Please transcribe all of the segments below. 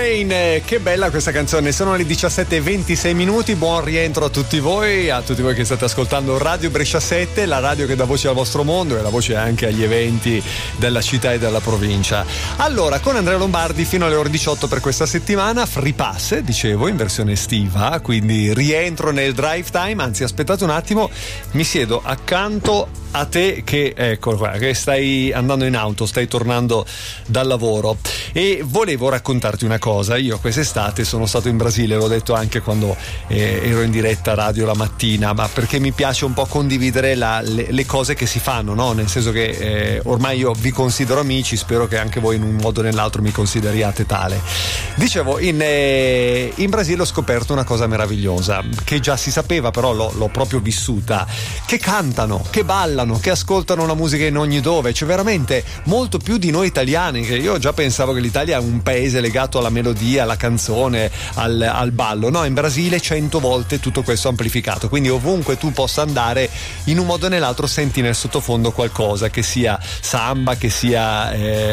Rain, che bella questa canzone. Sono le 17:26 minuti. Buon rientro a tutti voi che state ascoltando Radio Brescia 7, la radio che dà voce al vostro mondo e la voce anche agli eventi della città e della provincia. Allora, con Andrea Lombardi fino alle ore 18 per questa settimana, Free Pass, dicevo, in versione estiva, quindi rientro nel drive time. Anzi, aspettate un attimo, mi siedo accanto a te che, ecco qua, che stai andando in auto, stai tornando dal lavoro, e volevo raccontarti una cosa. Io quest'estate sono stato in Brasile, l'ho detto anche quando ero in diretta radio la mattina, ma perché mi piace un po' condividere le cose che si fanno, no? Nel senso che ormai io vi considero amici, spero che anche voi in un modo o nell'altro mi consideriate tale. Dicevo, in Brasile ho scoperto una cosa meravigliosa che già si sapeva, però l'ho proprio vissuta, che cantano, che ballano, che ascoltano la musica in ogni dove. C'è veramente molto più di noi italiani, che io già pensavo che l'Italia è un paese legato alla melodia, alla canzone, al ballo. No, in Brasile 100 volte tutto questo amplificato, quindi ovunque tu possa andare, in un modo o nell'altro senti nel sottofondo qualcosa, che sia samba, che sia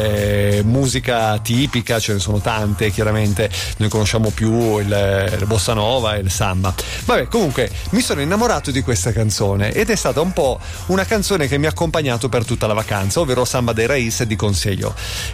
musica tipica, ce ne sono tante, chiaramente noi conosciamo più il bossa nova e il samba. Vabbè, comunque mi sono innamorato di questa canzone ed è stata un po' una canzone che mi ha accompagnato per tutta la vacanza, ovvero Samba de Raiz di Consiglio.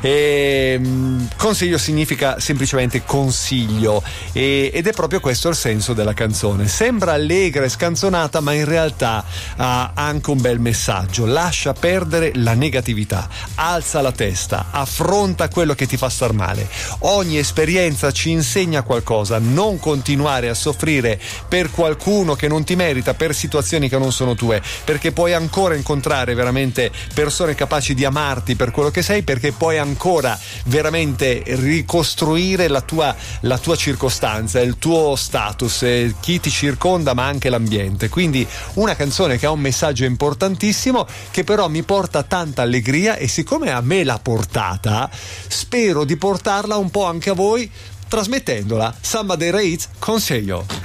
Consiglio significa semplicemente consiglio, ed è proprio questo il senso della canzone. Sembra allegra e scanzonata, ma in realtà ha anche un bel messaggio. Lascia perdere la negatività, alza la testa, affronta quello che ti fa star male. Ogni esperienza ci insegna qualcosa. Non continuare a soffrire per qualcuno che non ti merita, per situazioni che non sono tue, perché puoi ancora incontrare veramente persone capaci di amarti per quello che sei, perché puoi ancora veramente ricostruire la tua circostanza, il tuo status, chi ti circonda, ma anche l'ambiente. Quindi una canzone che ha un messaggio importantissimo, che però mi porta tanta allegria, e siccome a me l'ha portata, spero di portarla un po' anche a voi trasmettendola. Samba de Raiz, Consiglio.